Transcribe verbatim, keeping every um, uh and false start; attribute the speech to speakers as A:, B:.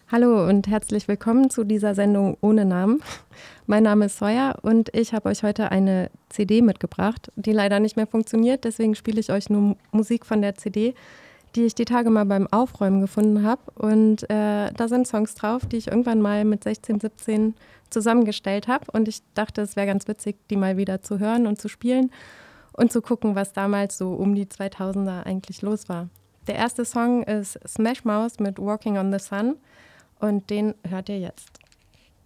A: Hallo und herzlich willkommen zu dieser Sendung ohne Namen. Mein Name ist Sawyer und ich habe euch heute eine C D mitgebracht, die leider nicht mehr funktioniert. Deswegen spiele ich euch nur Musik von der C D, die ich die Tage mal beim Aufräumen gefunden habe. Und äh, da sind Songs drauf, die ich irgendwann mal mit sechzehn, siebzehn zusammengestellt habe. Und ich dachte, es wäre ganz witzig, die mal wieder zu hören und zu spielen und zu gucken, was damals so um die zweitausender eigentlich los war. Der erste Song ist Smash Mouth mit Walking on the Sun und den hört ihr jetzt.